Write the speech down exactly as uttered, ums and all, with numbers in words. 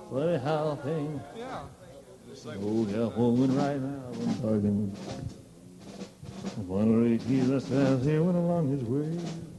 Funny how things. Yeah. Just like, Oh, California right now, I'm talking. One of the keys that stands here went along his way.